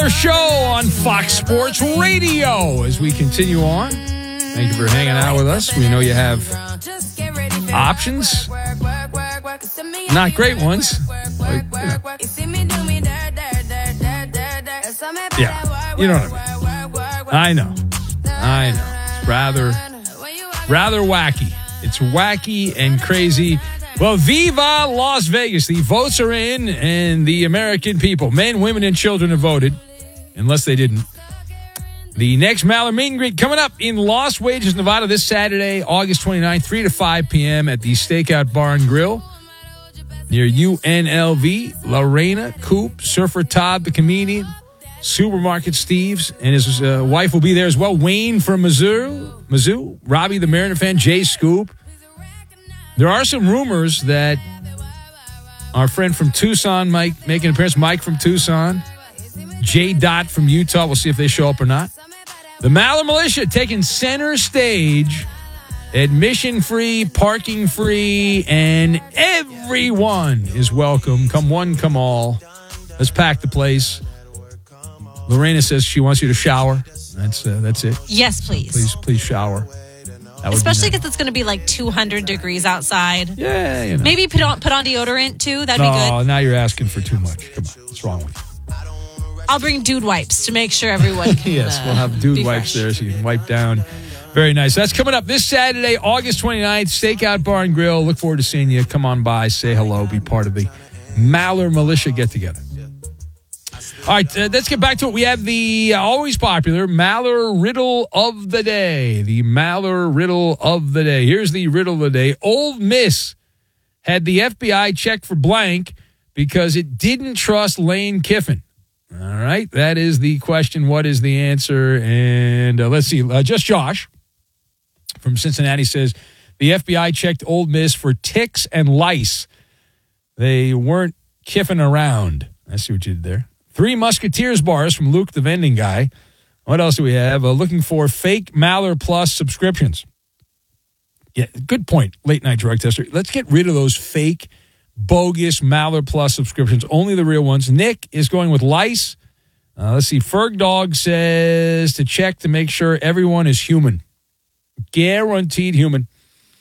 Your show on Fox Sports Radio as we continue on. Thank you for hanging out with us. We know you have options, not great ones. Like, yeah, you know what I mean. I know. It's rather wacky. It's wacky and crazy. Well, Viva Las Vegas. The votes are in, and the American people, men, women, and children have voted, unless they didn't. The next Maller Meet and Greet coming up in Las Vegas, Nevada, this Saturday, August 29th, 3 to 5 p.m. at the Stakeout Bar and Grill near UNLV. Lorena, Coop, Surfer Todd, the comedian, Supermarket Steve's, and his wife will be there as well. Wayne from Mizzou, Robbie the Mariner fan, Jay Scoop. There are some rumors that our friend from Tucson might make an appearance. Mike from Tucson, J. Dot from Utah. We'll see if they show up or not. The Maller Militia taking center stage. Admission free, parking free, and everyone is welcome. Come one, come all. Let's pack the place. Lorena says she wants you to shower. That's it. Yes, please. Please shower. Especially because it's going to be like 200 degrees outside. Yeah, you know. Maybe put on deodorant too. That'd be good. Oh, now you're asking for too much. Come on, what's wrong with you? I'll bring dude wipes to make sure everyone can. Yes, we'll have dude wipes fresh. there so you can wipe down. Very nice. That's coming up this Saturday, August 29th, Stakeout Bar and Grill. Look forward to seeing you. Come on by, say hello, be part of the Maller Militia get-together. All right, let's get back to it. We have the always popular Maller Riddle of the Day. The Maller Riddle of the Day. Here's the riddle of the day. Ole Miss had the FBI check for blank because it didn't trust Lane Kiffin. All right, that is the question. What is the answer? And let's see. Just Josh from Cincinnati says the FBI checked Ole Miss for ticks and lice. They weren't Kiffin around. I see what you did there. Three Musketeers bars from Luke, the vending guy. What else do we have? Looking for fake Maller Plus subscriptions. Yeah, good point, late night drug tester. Let's get rid of those fake, bogus Maller Plus subscriptions. Only the real ones. Nick is going with lice. Let's see. Ferg Dog says to check to make sure everyone is human. Guaranteed human.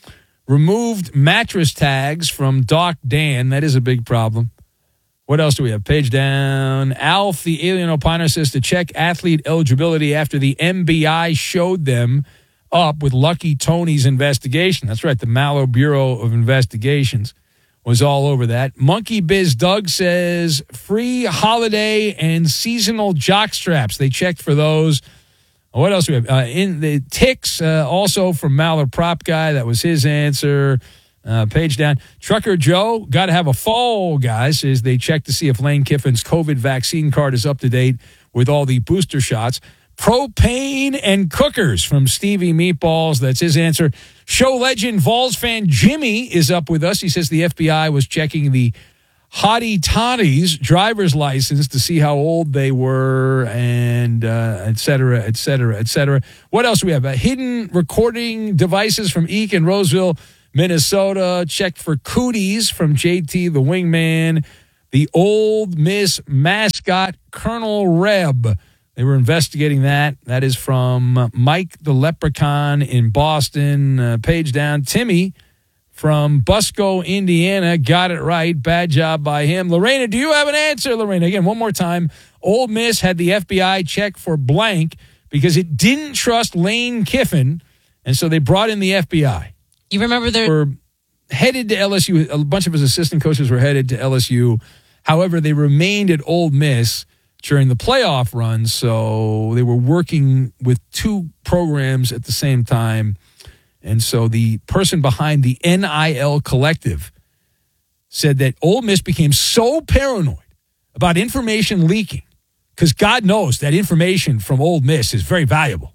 Removed mattress tags from Doc Dan. That is a big problem. What else do we have? Page down. Alf, the alien opiner, says to check athlete eligibility after the MBI showed them up with Lucky Tony's investigation. That's right. The Maller Bureau of Investigations was all over that. Monkey Biz Doug says free holiday and seasonal jock straps. They checked for those. What else do we have? In the ticks, also from Maller Prop Guy. That was his answer. Page down. Trucker Joe, got to have a fall, guys, says they check to see if Lane Kiffin's COVID vaccine card is up to date with all the booster shots. Propane and cookers from Stevie Meatballs. That's his answer. Show legend Vols fan Jimmy is up with us. He says the FBI was checking the Hottie Toddy's driver's license to see how old they were and et cetera, et cetera, et cetera. What else do we have? Hidden recording devices from Eek in Roseville, Minnesota. Checked for cooties from JT the Wingman. The Ole Miss mascot, Colonel Reb. They were investigating that. That is from Mike the Leprechaun in Boston. Page down. Timmy from Busco, Indiana. Got it right. Bad job by him. Lorena, do you have an answer, Lorena? Again, one more time. Ole Miss had the FBI check for blank because it didn't trust Lane Kiffin, and so they brought in the FBI. You remember they were headed to LSU. A bunch of his assistant coaches were headed to LSU. However, they remained at Ole Miss during the playoff run, so they were working with two programs at the same time. And so the person behind the NIL Collective said that Ole Miss became so paranoid about information leaking, because God knows that information from Ole Miss is very valuable.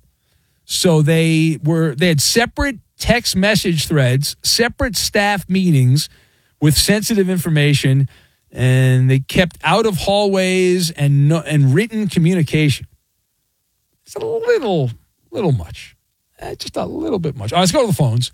So they had separate text message threads, separate staff meetings with sensitive information, and they kept out of hallways and written communication. It's a little much. Just a little bit much. All right, let's go to the phones.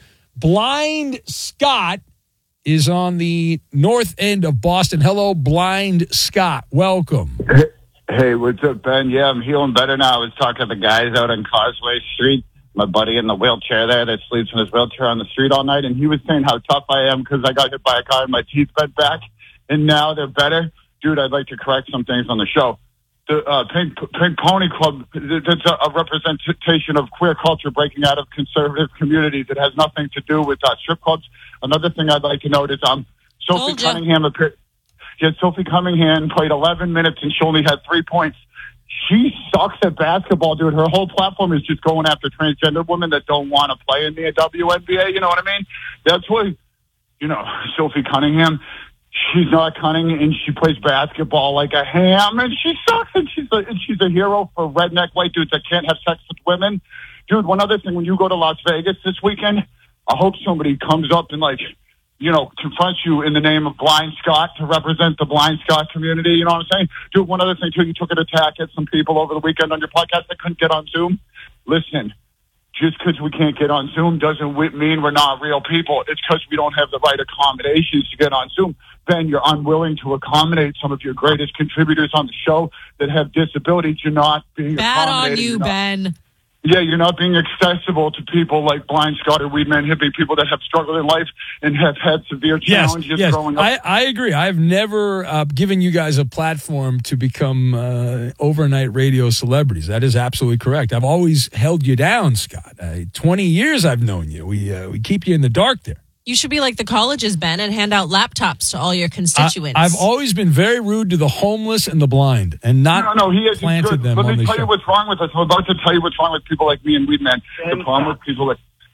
Blind Scott is on the north end of Boston. Hello, Blind Scott. Welcome. Hey, what's up, Ben? Yeah, I'm feeling better now. I was talking to the guys out on Causeway Street. My buddy in the wheelchair there that sleeps in his wheelchair on the street all night, and he was saying how tough I am because I got hit by a car and my teeth bent back, and now they're better. Dude, I'd like to correct some things on the show. The Pink Pony Club, that's a representation of queer culture breaking out of conservative communities. It has nothing to do with strip clubs. Another thing I'd like to note is Sophie Cunningham appeared. Yeah, Sophie Cunningham played 11 minutes and she only had 3 points. She sucks at basketball, dude. Her whole platform is just going after transgender women that don't want to play in the WNBA. You know what I mean? That's why, Sophie Cunningham, she's not cunning and she plays basketball like a ham and she sucks and she's a hero for redneck white dudes that can't have sex with women. Dude, one other thing, when you go to Las Vegas this weekend, I hope somebody comes up and confronts you in the name of Blind Scott to represent the Blind Scott community. You know what I'm saying? Dude, one other thing, too, you took an attack at some people over the weekend on your podcast that couldn't get on Zoom. Listen, just because we can't get on Zoom doesn't mean we're not real people. It's because we don't have the right accommodations to get on Zoom. Ben, you're unwilling to accommodate some of your greatest contributors on the show that have disabilities. You're not being Bad accommodated. on you, Ben. Yeah, you're not being accessible to people like Blind Scott or Weedman Hippie, people that have struggled in life and have had severe challenges growing up. I agree. I've never given you guys a platform to become overnight radio celebrities. That is absolutely correct. I've always held you down, Scott. 20 years I've known you. We keep you in the dark there. You should be like the colleges, Ben, and hand out laptops to all your constituents. I've always been very rude to the homeless and the blind, and not planted them on the show. Let me tell you what's wrong with us. I'm about to tell you what's wrong with people like me and Weedman. The problem with people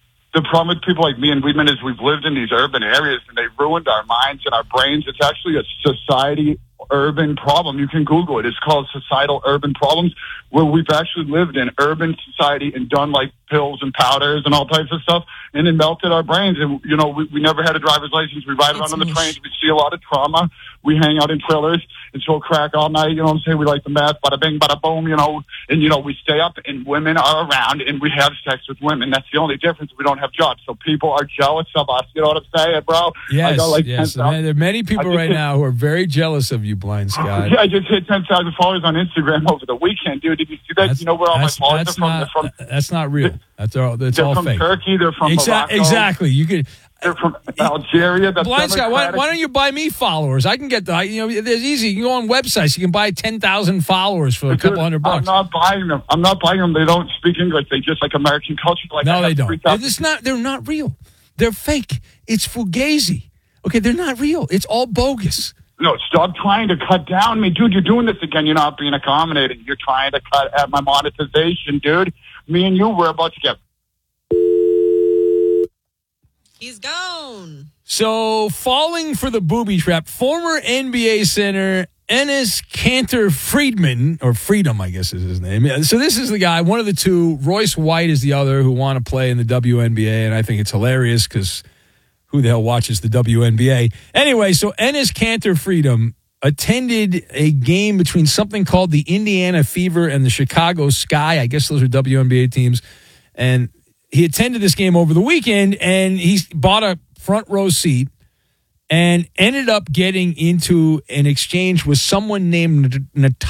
like me and Weedman is we've lived in these urban areas, and they've ruined our minds and our brains. It's actually a society urban problem. You can Google it. It's called societal urban problems, where we've actually lived in urban society and done pills and powders and all types of stuff, and it melted our brains. And we never had a driver's license. We ride around on the trains. We see a lot of trauma. We hang out in trailers and smoke crack all night. You know what I'm saying? We like the meth, bada bing, bada boom. And we stay up and women are around and we have sex with women. That's the only difference. We don't have jobs, so people are jealous of us. You know what I'm saying, bro? Yes, yes. There are many people right now who are very jealous of you, Blind Scott. Yeah, I just hit 10,000 followers on Instagram over the weekend, dude. Did you see that? You know where all my followers are from? That's not real. That's all fake. They're from Turkey. They're from Morocco. Exactly. You could. They're from Algeria. Blind Scott, why don't you buy me followers? I can get there's easy. You can go on websites. You can buy 10,000 followers for a couple $100. I'm not buying them. They don't speak English. They just like American culture. No, they don't. They're not real. They're fake. It's fugazi. Okay, they're not real. It's all bogus. No, stop trying to cut down me. Dude, you're doing this again. You're not being accommodating. You're trying to cut at my monetization, dude. Me and you were about to get... He's gone. So, falling for the booby trap, former NBA center Enes Kanter Friedman, or Freedom, I guess is his name. So this is the guy, one of the two. Royce White is the other, who want to play in the WNBA, and I think it's hilarious because who the hell watches the WNBA? Anyway, so Enes Kanter Freedom attended a game between something called the Indiana Fever and the Chicago Sky. I guess those are WNBA teams. And he attended this game over the weekend, and he bought a front row seat and ended up getting into an exchange with someone named Natasha.